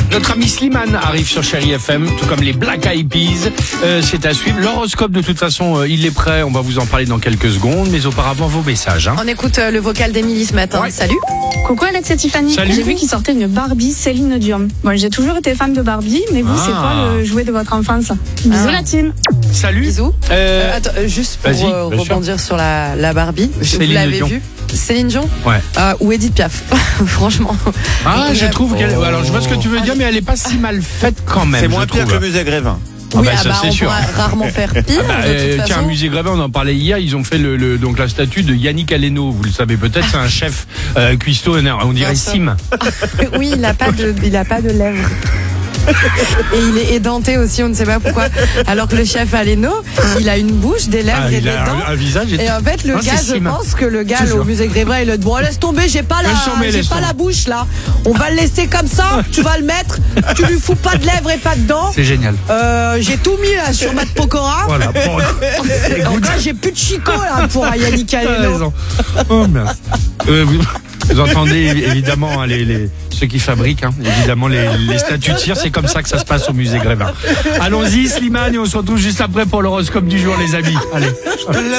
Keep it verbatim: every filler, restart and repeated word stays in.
Notre ami Slimane arrive sur Chérie F M, tout comme les Black Eyed Peas. Euh, c'est à suivre. L'horoscope, de toute façon, euh, il est prêt. On va vous en parler dans quelques secondes. Mais auparavant, vos messages. Hein. On écoute euh, le vocal d'Émilie ce matin. Ouais. Salut. Coucou Alex et Tiffany. Salut. J'ai vu qu'il sortait une Barbie Céline Dion. Bon, j'ai toujours été fan de Barbie, mais vous, Ah. c'est quoi le jouet de votre enfance? Bisous Ah. la team. Salut. Bisous. Euh, Euh, attends, euh, juste pour vas-y, euh, bien sûr. rebondir sur la, la Barbie. Céline vous l'avez Dion. vu Céline Dion Ouais. euh, ou Edith Piaf. Franchement. Ah, je Ouais. trouve qu'elle. Oh. Alors, je vois ce que tu veux dire, mais elle est pas si mal faite quand même. C'est moins je pire trouve. que le musée Grévin. Ah Oui, bah, ah ça, bah, c'est on sûr. pourra rarement faire pire. Bah, de euh, toute tiens, façon. musée Grévin, on en parlait hier. Ils ont fait le, le- donc la statue de Yannick Aleno. Vous le savez peut-être, c'est un chef euh, cuistot. On dirait Bien sûr. Sim. Oui, il a pas de, il a pas de lèvres. Et il est édenté aussi, on ne sait pas pourquoi. Alors que le chef Aleno, il a une bouche, des lèvres Ah, et il des a dents. un, un visage. Et en fait, le Non, gars, c'est je Sim. pense que le gars Je te au jure. musée Grévin, il a dit bon, laisse tomber, j'ai pas la, Laisse tomber, j'ai laisse pas tomber. la bouche là. On va le laisser comme ça. Tu vas le mettre. Tu lui fous pas de lèvres et pas de dents. C'est génial. Euh, j'ai tout mis là sur Matt Pokora. Voilà. Bon, En vrai, j'ai plus de chico là pour Yannick t'as Aleno. raison. Oh mince. Euh, vous, vous entendez évidemment hein, les, les, ceux qui fabriquent, hein, évidemment les, les statues de cire, c'est comme ça que ça se passe au musée Grévin. Allons-y Slimane et on se retrouve juste après pour l'horoscope du jour les amis. Allez.